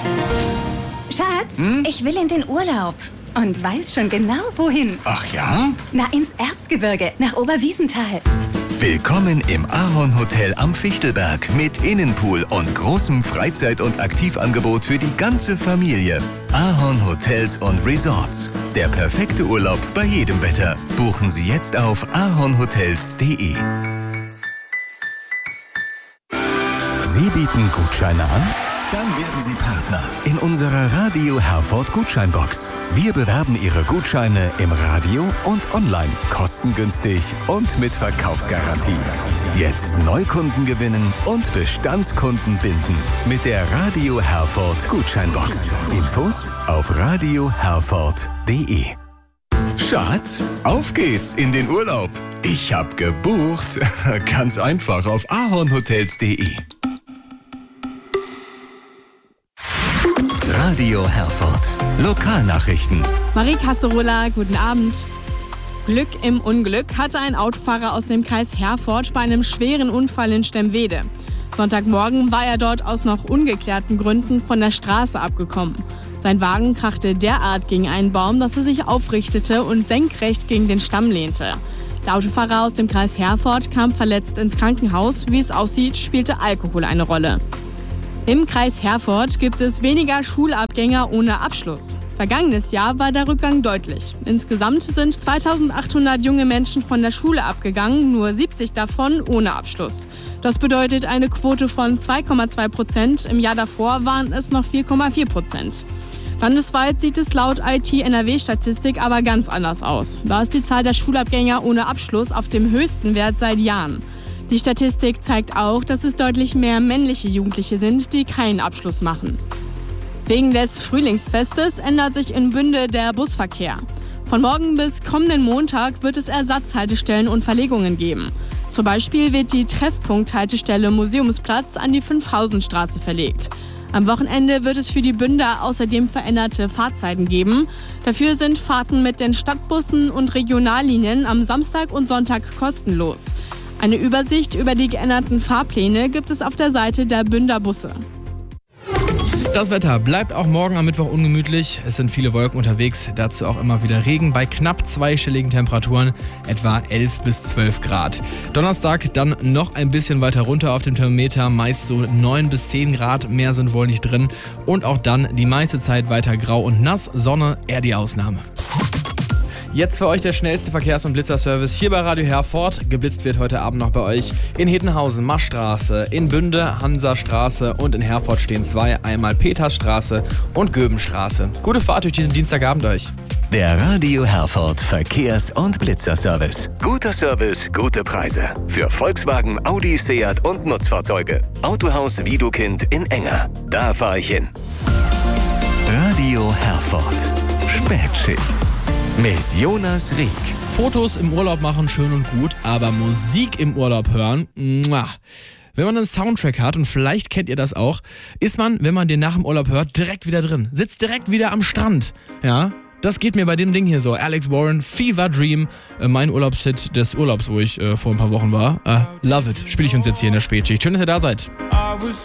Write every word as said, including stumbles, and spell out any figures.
Schatz, Hm? ich will in den Urlaub. Und weiß schon genau, wohin. Ach ja? Na, ins Erzgebirge, nach Oberwiesenthal. Willkommen im Ahorn Hotel am Fichtelberg mit Innenpool und großem Freizeit- und Aktivangebot für die ganze Familie. Ahorn Hotels und Resorts. Der perfekte Urlaub bei jedem Wetter. Buchen Sie jetzt auf ahornhotels punkt de. Sie bieten Gutscheine an? Dann werden Sie Partner in unserer Radio Herford Gutscheinbox. Wir bewerben Ihre Gutscheine im Radio und online, kostengünstig und mit Verkaufsgarantie. Jetzt Neukunden gewinnen und Bestandskunden binden mit der Radio Herford Gutscheinbox. Infos auf radio herford punkt de. Schatz, auf geht's in den Urlaub. Ich hab gebucht. Ganz einfach auf ahornhotels punkt de. Radio Herford. Lokalnachrichten. Marie Casserola, guten Abend. Glück im Unglück hatte ein Autofahrer aus dem Kreis Herford bei einem schweren Unfall in Stemwede. Sonntagmorgen war er dort aus noch ungeklärten Gründen von der Straße abgekommen. Sein Wagen krachte derart gegen einen Baum, dass er sich aufrichtete und senkrecht gegen den Stamm lehnte. Der Autofahrer aus dem Kreis Herford kam verletzt ins Krankenhaus. Wie es aussieht, spielte Alkohol eine Rolle. Im Kreis Herford gibt es weniger Schulabgänger ohne Abschluss. Vergangenes Jahr war der Rückgang deutlich. Insgesamt sind zweitausendachthundert junge Menschen von der Schule abgegangen, nur siebzig davon ohne Abschluss. Das bedeutet eine Quote von zwei Komma zwei Prozent. Im Jahr davor waren es noch vier Komma vier Prozent. Landesweit sieht es laut I T-N R W-Statistik aber ganz anders aus. Da ist die Zahl der Schulabgänger ohne Abschluss auf dem höchsten Wert seit Jahren. Die Statistik zeigt auch, dass es deutlich mehr männliche Jugendliche sind, die keinen Abschluss machen. Wegen des Frühlingsfestes ändert sich in Bünde der Busverkehr. Von morgen bis kommenden Montag wird es Ersatzhaltestellen und Verlegungen geben. Zum Beispiel wird die Treffpunkt-Haltestelle Museumsplatz an die Fünfhausenstraße verlegt. Am Wochenende wird es für die Bünder außerdem veränderte Fahrzeiten geben. Dafür sind Fahrten mit den Stadtbussen und Regionallinien am Samstag und Sonntag kostenlos. Eine Übersicht über die geänderten Fahrpläne gibt es auf der Seite der Bünder Busse. Das Wetter bleibt auch morgen am Mittwoch ungemütlich. Es sind viele Wolken unterwegs, dazu auch immer wieder Regen bei knapp zweistelligen Temperaturen, etwa elf bis zwölf Grad. Donnerstag dann noch ein bisschen weiter runter auf dem Thermometer, meist so neun bis zehn Grad, mehr sind wohl nicht drin. Und auch dann die meiste Zeit weiter grau und nass, Sonne eher die Ausnahme. Jetzt für euch der schnellste Verkehrs- und Blitzerservice hier bei Radio Herford. Geblitzt wird heute Abend noch bei euch in Hettenhausen, Maschstraße, in Bünde, Hansastraße und in Herford stehen zwei, einmal Petersstraße und Göbenstraße. Gute Fahrt durch diesen Dienstagabend euch. Der Radio Herford Verkehrs- und Blitzerservice. Guter Service, gute Preise. Für Volkswagen, Audi, Seat und Nutzfahrzeuge. Autohaus Wiedokind in Enger. Da fahre ich hin. Radio Herford. Spätschicht. Mit Jonas Rieck. Fotos im Urlaub machen, schön und gut, aber Musik im Urlaub hören, muah. Wenn man einen Soundtrack hat, und vielleicht kennt ihr das auch, ist man, wenn man den nach dem Urlaub hört, direkt wieder drin. Sitzt direkt wieder am Strand. Ja, das geht mir bei dem Ding hier so. Alex Warren, Fever Dream, äh, mein Urlaubshit des Urlaubs, wo ich äh, vor ein paar Wochen war. Äh, love it, spiele ich uns jetzt hier in der Spätschicht. Schön, dass ihr da seid.